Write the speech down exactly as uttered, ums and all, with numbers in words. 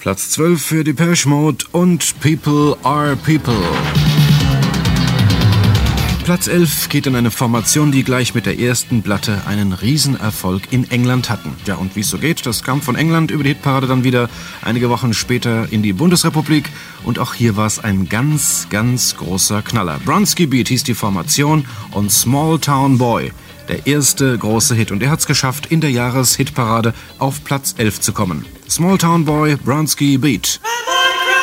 Platz zwölf für Depeche Mode und People Are People. Platz elf geht an eine Formation, die gleich mit der ersten Platte einen Riesenerfolg in England hatten. Ja, und wie es so geht, das kam von England über die Hitparade dann wieder einige Wochen später in die Bundesrepublik. Und auch hier war es ein ganz, ganz großer Knaller. Bronski Beat hieß die Formation und Small Town Boy, der erste große Hit. Und er hat es geschafft, in der Jahreshitparade auf Platz elf zu kommen. Small Town Boy, Bronski Beat.